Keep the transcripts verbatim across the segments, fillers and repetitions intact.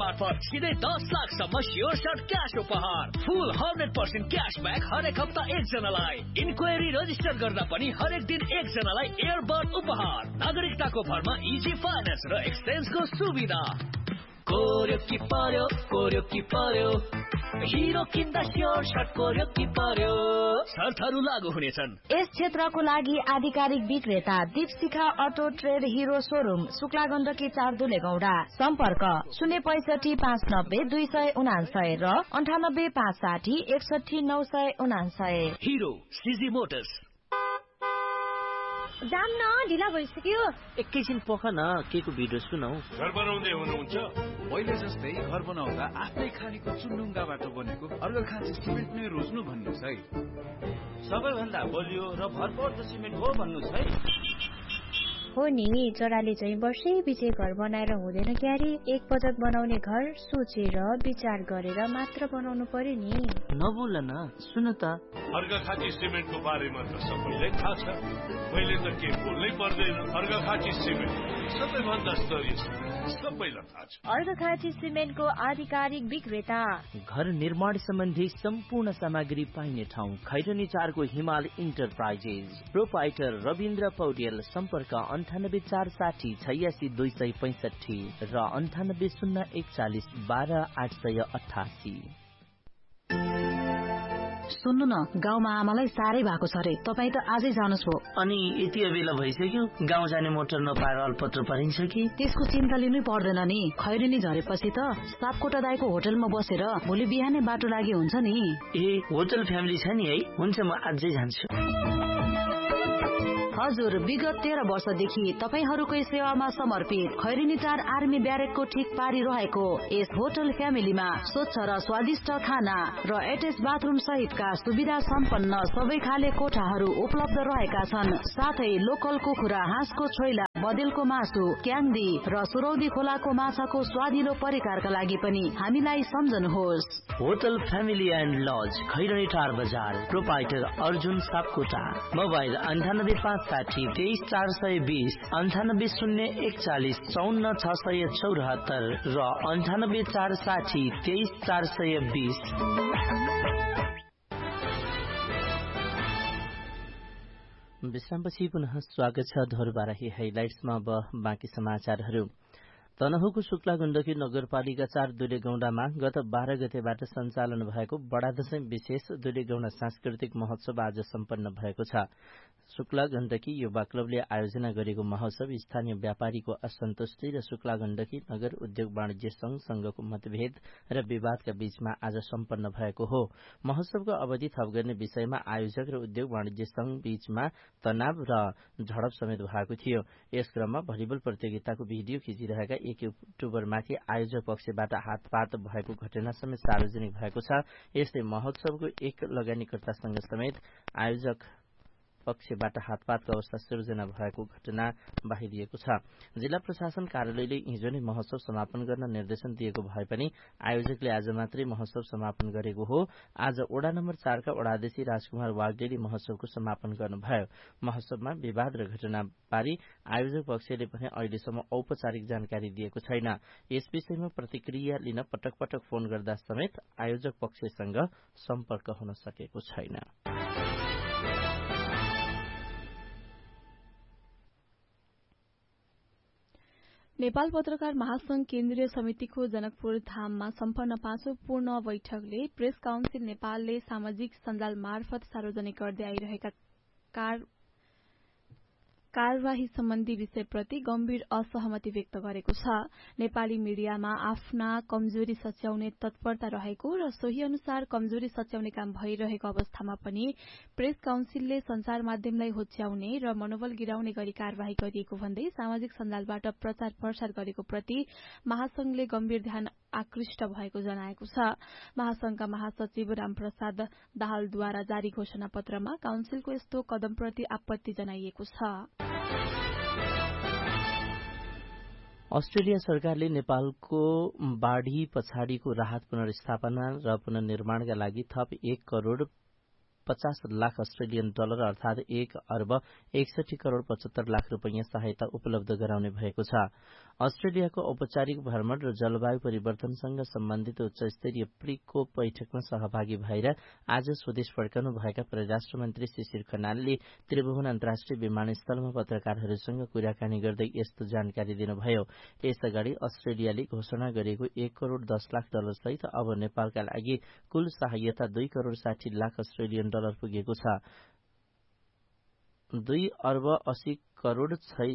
मार्फत सीधै दस लाखसम्म स्योर सर्ट क्यास उपहार। फुल हन्ड्रेड पर्सेन्ट क्यासब्याक हरेक हप्ता एकजनालाई। इन्क्वायरी रजिस्टर गर्दा पनि हरेक दिन एकजनालाई एयरबड उपहार। नागरिकताको भरमा इजी फाइनेन्स र एक्सचेन्जको सुविधा। कोर्यो कि पर्यो, कोर्यो कि पर्यो, हिरो किन्दा स्योर सर्ट कोर्यो कि पर्यो। शर्तहरू लागू हुनेछन्। यस क्षेत्रको लागि आधिकारिक विक्रेता Deepshikha auto trade hero showroom, Shukla Gandaki चार दुले गौडा। सम्पर्क शून्य पैसठी पाँच नब्बे दुई सय उनासय र अन्ठानब्बे पाँच साठी एकसठी नौ सय उनासय। हिरो सिजी मोटर्स। जाम न ढिला भइसक्यो। एकैछिन पख न के को भिडियो सुनौ। घर बनाउँदै हुनुहुन्छ? मैले जस्तै घर बनाउँदा आफ्नै खानीको चुन्डुङ्गा बाटो बनेको अर्घाखाँची सिमेन्ट नै रोज्नु भन्नुहोस् है। सबैभन्दा बलियो र भरपर्दो सिमेन्ट हो भन्नुहोस् है। हो नि, जराले चाहिँ वर्षै पछि घर बनाएर हुँदैन क्यारे। एक पटक बनाउने घर सोचेर विचार गरेर मात्र बनाउनु पर्यो नि। नबोल न, सुन त। अर्घाखाँची सिमेन्टको बारेमा त सबैलाई थाहा छ, मैले त के बोल्नै पर्दैन। अर्घाखाँची सिमेन्ट सबैभन्दा स्तरीय सिमेन्ट, सबैलाई थाहा छ। अर्घाखाँची सिमेन्टको आधिकारिक विक्रेता। घर निर्माण सम्बन्धी सम्पूर्ण सामग्री पाइने ठाउँ खैरनी चारको हिमाल इन्टरप्राइजेज। प्रोपाइटर रविन्द्र पौडेल। सम्पर्क अन्ठानब्बे चार साठी छयासी दुई सय पैंसठी र अन्ठानब्बे शून्य एकचालिस बाह्र आठ सय अठासी। सुन्नु न, गाउँमा आमालाई साह्रै भएको छ रे, तपाईँ त आजै जानुहोस् भो। अनि यति बेला भइसक्यो, गाउँ जाने मोटर नपाएर अल्पत्र परिन्छ कि? त्यसको चिन्ता लिनै पर्दैन नि। खैरेनी झरेपछि त सापकोटा दाइको होटलमा बसेर भोलि बिहानै बाटो लागि हुन्छ नि। ए, होटल फ्यामिली छ नि है? हुन्छ, म आजै जान्छु। हजुर, विगत तेह्र वर्षदेखि तपाईहरूकै सेवामा समर्पित खैरेनी चार आर्मी ब्यारेकको ठिक पारी रहेको यस होटल फ्यामिलीमा स्वच्छ र स्वादिष्ट खाना र एटेच बाथरूम सहितका सुविधा सम्पन्न सबै खाले कोठाहरू उपलब्ध रहेका छन्। साथै लोकल कुखुरा, हाँसको छोइला, बदेलको मासु, क्याङ्दी र सुरौदी खोलाको माछाको स्वादिलो परिकारका लागि पनि हामीलाई सम्झनुहोस्। Hotel family and lodge, Khairani टार बजार। प्रोपाइटर अर्जुन सापकोटा। मोबाइल अन्ठानब्बे पाँच साठी तेइस चार सय बीस, अन्ठानब्बे शून्य एकचालिस चौन्न छ सय चौरात्तर र अन्ठानब्बे चार साठी तेइस चार सय बीस। विश्रामपछि पुनः स्वागत छ धोरबाराही हाइलाइट्समा। अब बाँकी समाचारहरू। तनहुँको शुक्ला गण्डकी नगरपालिका चार दुलेगौंडामा गत बाह्र गतेबाट सञ्चालन भएको बडा दशैं विशेष दुलेगौंडा सांस्कृतिक महोत्सव आज सम्पन्न भएको छ। शुक्ला गण्डकी युवा क्लबले आयोजना गरेको महोत्सव स्थानीय व्यापारीको असन्तुष्टि र शुक्ला गण्डकी नगर उद्योग वाणिज्य संघ संघको मतभेद र विवादका बीचमा आज सम्पन्न भएको हो। महोत्सवको अवधि थप गर्ने विषयमा आयोजक र उद्योग वाणिज्य संघ बीचमा तनाव र झडप समेत भएको थियो। यस क्रममा भलिबल प्रतियोगिताको भिडियो खिचिरहेका एक युट्युबरमाथि आयोजक पक्षबाट हातपात भएको घटना समेत सार्वजनिक भएको छ। यस्तै महोत्सवको एक लगानीकर्तासँग समेत आयोजक पक्षबाट हातपातको अवस्था सृजना भएको घटना बाहिरिएको छ। जिल्ला प्रशासन कार्यालयले हिजो नै महोत्सव समापन गर्न निर्देशन दिएको भए पनि आयोजकले आज मात्रै महोत्सव समापन गरेको हो। आज वडा नम्बर चारका वडाध्यक्ष राजकुमार वाग्देले महोत्सवको समापन गर्नुभयो। महोत्सवमा विवाद र घटना बारे आयोजक पक्षले पनि अहिलेसम्म औपचारिक जानकारी दिएको छैन। यस विषयमा प्रतिक्रिया लिन पटक पटक फोन गर्दा समेत आयोजक पक्षसँग सम्पर्क हुन सकेको छैन। नेपाल पत्रकार महासंघ केन्द्रीय समितिको जनकपुर धाममा सम्पन्न पाँचौं पूर्ण बैठकले प्रेस काउन्सिल नेपालले सामाजिक सञ्जाल मार्फत सार्वजनिक गर्दै आइरहेका कार कार्यवाही सम्बन्धी विषयप्रति गम्भीर असहमति व्यक्त गरेको छ। नेपाली मीडियामा आफ्ना कमजोरी सच्याउने तत्परता रहेको र सोही अनुसार कमजोरी सच्याउने काम भइरहेको अवस्थामा पनि प्रेस काउन्सिलले संचार माध्यमलाई होच्याउने र मनोबल गिराउने गरी कार्यवाही गरिएको भन्दै सामाजिक सञ्जालबाट प्रचार प्रसार गरेको प्रति महासंघले गम्भीर ध्यान आकृष्ट भएको जनाएको छ। महासंघका महासचिव रामप्रसाद दाहालद्वारा जारी घोषणा पत्रमा काउन्सिलको यस्तो कदमप्रति आपत्ति जनाइएको छ। अस्ट्रेलिया सरकारले नेपालको बाढ़ी पछाडिको राहत पुनर्स्थापना र पुनर्निर्माणका लागि थप एक करोड़ पचास लाख अस्ट्रेलियन डलर अर्थात एक अर्ब एकसठी करोड़ पचहत्तर लाख रूपियाँ सहायता उपलब्ध गराउने भएको छ। अस्ट्रेलियाको औपचारिक भ्रमण र जलवायु परिवर्तनसँग सम्बन्धित उच्च स्तरीय प्रिकोप बैठकमा सहभागी भएर आज स्वदेश फर्कनु भएका परराष्ट्र मन्त्री शिशिर खनालले त्रिभुवन अन्तर्राष्ट्रिय विमानस्थलमा पत्रकारहरूसँग कुराकानी गर्दै यस्तो जानकारी दिनुभयो। यसअगाडि अस्ट्रेलियाले घोषणा गरेको एक करोड़ दस लाख डलर सहित अब नेपालका लागि कुल सहायता दुई करोड़ साठी लाख अस्ट्रेलियन डलर पुगेको छ। दुई अर्ब अस्सी करोड़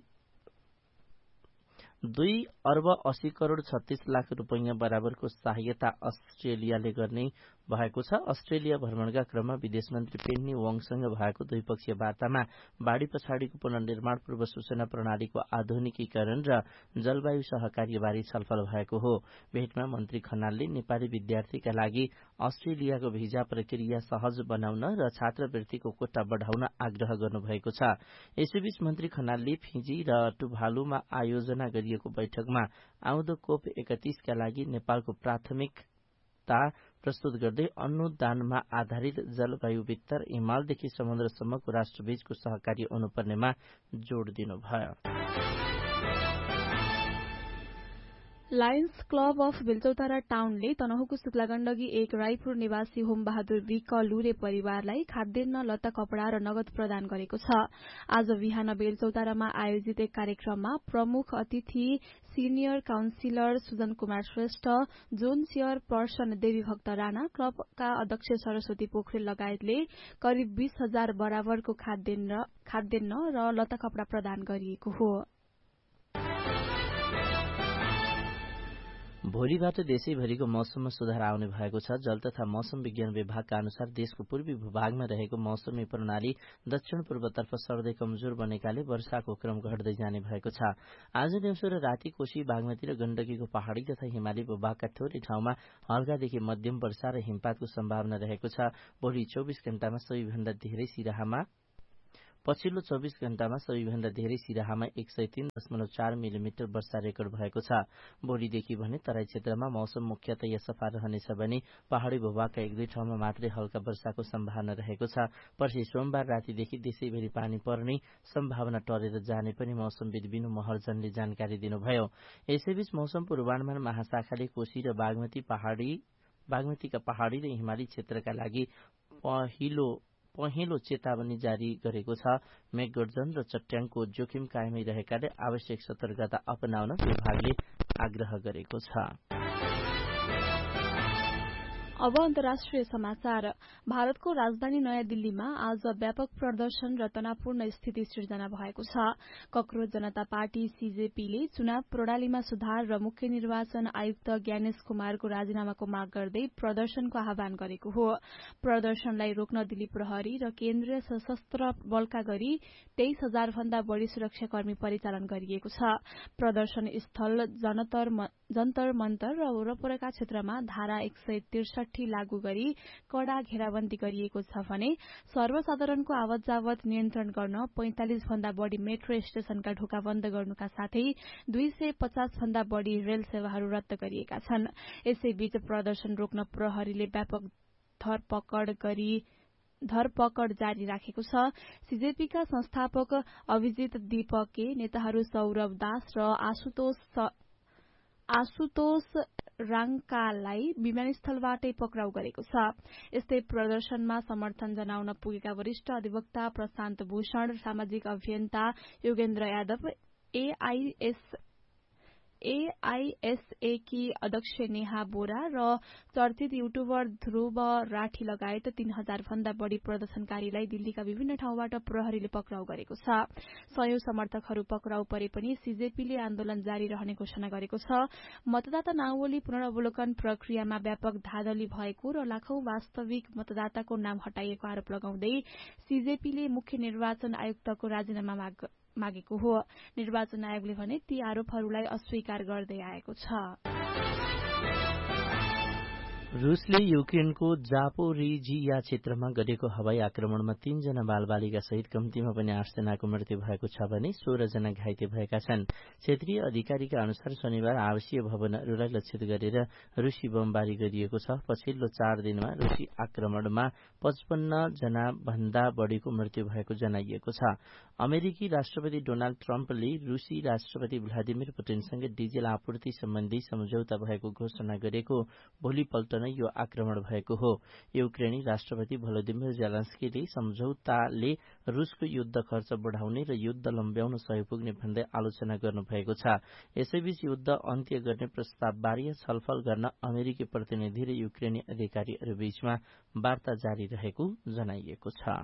दुई अर्ब अस्सी करोड़ छत्तीस लाख रुपैयाँ बराबरको सहायता अस्ट्रेलियाले गर्ने भएको छ। अस्ट्रेलिया भ्रमणका क्रममा विदेश मन्त्री पेन्नी वाङसँग भएको द्विपक्षीय वार्तामा बाढ़ी पछाडिको पुनर्निर्माण पूर्व सूचना प्रणालीको आधुनिकीकरण र जलवायु सहकार्यबारे छलफल भएको हो। भेटमा मन्त्री खनालले नेपाली विद्यार्थीका लागि अस्ट्रेलियाको भिजा प्रक्रिया सहज बनाउन र छात्रवृत्तिको कोटा बढ़ाउन आग्रह गर्नुभएको छ। यसैबीच मन्त्री खनालले फिजी र टुभालुमा आयोजना गरिएको बैठकमा आउँदो कोप एकतीसका लागि नेपालको प्राथमिकता प्रस्तुत गर्दै अनुदानमा आधारित जलवायु वित्त र हिमालदेखि समुद्रसम्मको राष्ट्रबीचको सहकार्य हुनुपर्नेमा जोड़ दिनुभयो। लायन्स क्लब अफ बेलचौतारा टाउनले तनहुँको शुक्लागण्डकी एक रायपुर निवासी होम बहादुर विक लुरे परिवारलाई खाद्यान्न लत्ता कपड़ा र नगद प्रदान गरेको छ। आज बिहान बेलचौतारामा आयोजित एक कार्यक्रममा प्रमुख अतिथि senior counsellor Sujan Kumar Shrestha, John chair person देवी भक्त राणा, क्लबका अध्यक्ष सरस्वती पोखरेल लगायतले करिब बीस हजार बराबरको खाद्यान्न र लत्ता कपड़ा प्रदान गरिएको हो। भोलिबाट देशैभरिको मौसममा सुधार आउने भएको छ। जल तथा मौसम विज्ञान विभागका अनुसार देशको पूर्वी भूभागमा रहेको मौसमी प्रणाली दक्षिण पूर्वतर्फ सर्दै कमजोर बनेकाले वर्षाको क्रम घट्दै जाने भएको छ। आज दिउँसो र राति कोशी, बागमती र गण्डकीको पहाड़ी तथा हिमाली भूभागका थोरै ठाउँमा हल्कादेखि मध्यम वर्षा र हिमपातको सम्भावना रहेको छ। भोलि चौबीस घण्टामा सबैभन्दा धेरै सिराहामा पछिल्लो चौबीस घण्टामा सबैभन्दा धेरै सिराहामा एक सय तीन दशमलव चार मिलिमिटर वर्षा रेकर्ड भएको छ। भोलिदेखि भने तराई क्षेत्रमा मौसम मुख्यतया सफा रहनेछ भने पहाड़ी भूभागका एक दुई ठाउँमा मात्रै हल्का वर्षाको सम्भावना रहेको छ। पर्सि सोमबार रातिदेखि देशैभरि पानी पर्ने सम्भावना टरेर जाने पनि मौसमविद बिनु महर्जनले जानकारी दिनुभयो। यसैबीच मौसम पूर्वानुमान महाशाखाले कोशी र बागमती पहाड़ी बागमतीका पहाड़ी र हिमाली क्षेत्रका लागि पहिलो पहिलो चेतावनी जारी गरेको छ। मेघगर्जन र चट्याङको जोखिम कायमै रहेकाले आवश्यक सतर्कता अपनाउन विभागले आग्रह गरेको छ। अब अन्तर्राष्ट्रिय समाचार। भारतको राजधानी नयाँ दिल्लीमा आज व्यापक प्रदर्शन र तनावपूर्ण स्थिति सिर्जना भएको छ। कक्रोच जनता पार्टी सीजेपीले चुनाव प्रणालीमा सुधार र मुख्य निर्वाचन आयुक्त ज्ञानेश कुमारको राजीनामाको माग गर्दै प्रदर्शनको आह्वान गरेको हो। प्रदर्शनलाई रोक्न दिल्ली प्रहरी र केन्द्रीय सशस्त्र बलका गरी तेइस हजार भन्दा बढ़ी सुरक्षाकर्मी परिचालन गरिएको छ। प्रदर्शन स्थल जनतर जन्तर मन्तर र वरपरका क्षेत्रमा धारा एक सय त्रिसठी लागू गरी कड़ा घेराबन्दी गरिएको छ भने सर्वसाधारणको आवत जावत नियन्त्रण गर्न पैंतालिस भन्दा बढ़ी मेट्रो स्टेशनका ढोका बन्द गर्नुका साथै दुई सय पचास भन्दा बढ़ी रेल सेवाहरू रद्द गरिएका छन्। यसैबीच प्रदर्शन रोक्न प्रहरीले व्यापक धरपकड गरी धरपकड जारी राखेको छ। सीजेपीका संस्थापक अभिजित दीपके, नेताहरू सौरभ दास र आशुतोष आशुतोष राङ्कालाई विमानस्थलबाटै पक्राउ गरेको छ। यस्तै प्रदर्शनमा समर्थन जनाउन पुगेका वरिष्ठ अधिवक्ता प्रशान्त भूषण, सामाजिक अभियन्ता योगेन्द्र यादव, एआईएस एआईएसए की अध्यक्ष नेहा बोरा र चर्चित युट्युबर ध्रुव राठी लगायत तीन हजार भन्दा बढ़ी प्रदर्शनकारीलाई दिल्लीका विभिन्न ठाउँबाट प्रहरीले पक्राउ गरेको छ। सयौं समर्थकहरू पक्राउ परे पनि सीजेपीले आन्दोलन जारी रहने घोषणा गरेको छ। मतदाता नावली पुनरावलोकन प्रक्रियामा व्यापक धाँधली भएको र लाखौं वास्तविक मतदाताको नाम हटाइएको आरोप लगाउँदै सीजेपीले मुख्य निर्वाचन आयुक्तको राजीनामा माग मागेको हो। निर्वाचन आयोगले भने ती आरोपहरूलाई अस्वीकार गर्दै आएको छ। रुसले युक्रेनको जापोरिजिया क्षेत्रमा गरेको हवाई आक्रमणमा तीनजना बालबालिका सहित कम्तीमा पनि आठजनाको मृत्यु भएको छ भने सोह्रजना घाइते भएका छन्। क्षेत्रीय अधिकारीका अनुसार शनिबार आवासीय भवनहरूलाई लक्षित गरेर रुसी बमबारी गरिएको छ। पछिल्लो चार दिनमा रुसी आक्रमणमा पचपन्न जना भन्दा बढ़ीको मृत्यु भएको जनाइएको छ। अमेरिकी राष्ट्रपति डोनाल्ड ट्रम्पले रुसी राष्ट्रपति भ्लादिमिर पुटिनसँग डिजेल आपूर्ति सम्बन्धी सम्झौता भएको घोषणा गरेको भोलिपल्ट नै यो आक्रमण भएको हो। युक्रेनी राष्ट्रपति भलोदिमिर जेलेन्स्कीले सम्झौताले रुसको युद्ध खर्च बढ़ाउने र युद्ध लम्ब्याउन सहयोग पुग्ने भन्दै आलोचना गर्नुभएको छ। यसैबीच युद्ध अन्त्य गर्ने प्रस्तावबारे छलफल गर्न अमेरिकी प्रतिनिधि र युक्रेनी अधिकारीहरू बीचमा वार्ता जारी रहेको जनाइएको छ।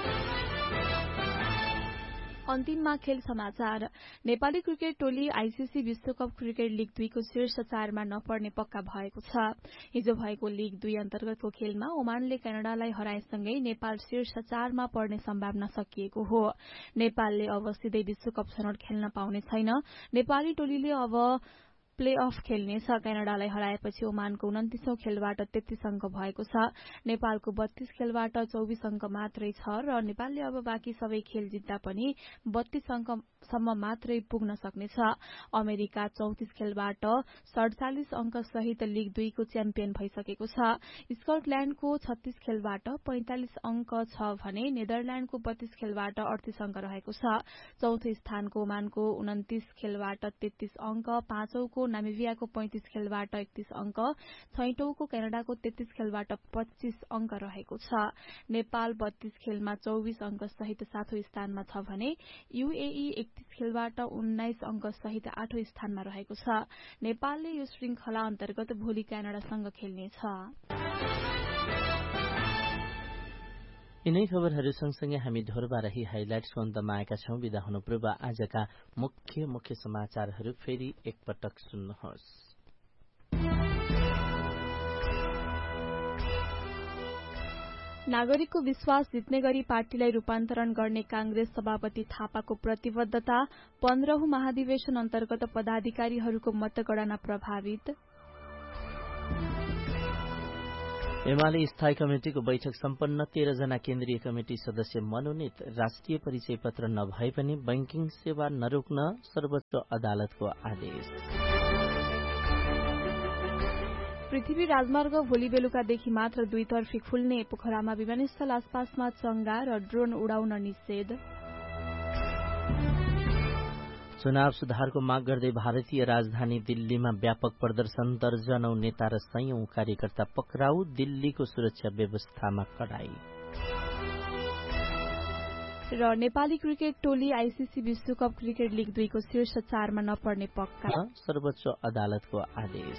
अन्तिममा खेल समाचार। नेपाली क्रिकेट टोली आईसीसी विश्वकप क्रिकेट लीग दुईको शीर्ष चारमा नपर्ने पक्का भएको छ। हिजो भएको लीग दुई अन्तर्गतको खेलमा ओमानले क्यानाडालाई हराएसँगै नेपाल शीर्ष चारमा पर्ने सम्भावना सकिएको हो। नेपालले अब सिधै विश्वकप छनौट खेल्न पाउने छैन। नेपाली टोलीले अब प्ले अफ खेल्नेछ। क्यानाडालाई हराएपछि ओमानको उन्तिसौं खेलबाट तेत्तीस अंक भएको छ। नेपालको बत्तीस खेलबाट चौबीस अंक मात्रै छ र नेपालले अब बाँकी सबै खेल जित्दा पनि बत्तीस अंकसम्म मात्रै पुग्न सक्नेछ। अमेरिका चौतिस खेलबाट सड़चालिस अंक सहित लीग दुईको च्याम्पियन भइसकेको छ। स्कटल्याण्डको छत्तीस खेलबाट पैंतालिस अंक छ भने नेदरल्याण्डको बत्तीस खेलबाट अड़तीस अंक रहेको छ। चौथो स्थानको ओमानको उन्तिस खेलबाट तेत्तीस अंक, पाँचौंको नामिबियाको पैंतीस खेलबाट एकतीस अंक, छैटौंको क्यानाडाको तेत्तीस खेलबाट पच्चीस अंक रहेको छ। नेपाल बत्तीस खेलमा चौबीस अंक सहित सातौं स्थानमा छ भने यूएई एकतीस खेलबाट उन्नाइस अंक सहित आठौं स्थानमा रहेको छ। नेपालले यो श्रृंखला अन्तर्गत भोलि क्यानाडासँग खेल्नेछ। यिनै खबरहरू सँगसँगै हामी ढोरबाराही हाइलाइट्सको अन्तमा आएका छौं। विदा हुनु पूर्व आजका मुख्य मुख्य समाचारहरू फेरि एकपटक सुन्नुहोस्। नागरिकको विश्वास जित्ने गरी पार्टीलाई रूपान्तरण गर्ने कांग्रेस सभापति थापाको प्रतिबद्धता। पन्ध्रौं महाधिवेशन अन्तर्गत पदाधिकारीहरूको मतगणना प्रभावित। एमाले स्थायी कमिटिको बैठक सम्पन्न। तेह्र जना केन्द्रीय कमिटी सदस्य मनोनित। राष्ट्रिय परिचय पत्र नभए पनि बैंकिङ सेवा नरोक्न सर्वोच्च अदालतको आदेश। पृथ्वी राजमार्ग भोलि बेलुकादेखि मात्र दुईतर्फी खुल्ने। पोखरामा विमानस्थल आसपासमा चंगा र ड्रोन उडाउन निषेध। चुनाव सुधारको माग गर्दै भारतीय राजधानी दिल्लीमा व्यापक प्रदर्शन। दर्जनौं नेता र सयौं कार्यकर्ता पक्राउ। दिल्लीको सुरक्षा व्यवस्थामा कडाई। र नेपाली क्रिकेट टोली आईसीसी विश्वकप क्रिकेट लीग दुईको शीर्ष चारमा नपर्ने पक्का। सर्वोच्च अदालतको आदेश।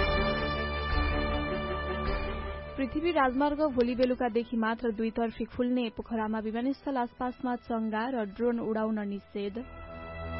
पृथ्वी राजमार्ग भोलि बेलुकादेखि मात्र दुईतर्फी खुल्ने। पोखरामा विमानस्थल आसपासमा चंगा र ड्रोन उडाउन निषेध।